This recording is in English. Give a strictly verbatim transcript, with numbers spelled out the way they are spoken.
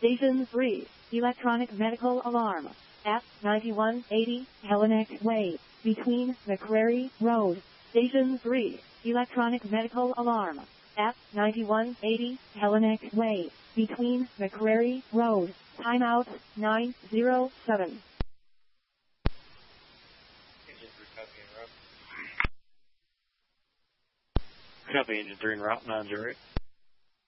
Station three, electronic medical alarm. At ninety-one eighty Hellenic Way, between McCrary Road. Station three, electronic medical alarm. At ninety-one eighty Hellenic Way, between McCrary Road. Timeout nine zero seven. Copy, engine three en route, nine zero eight.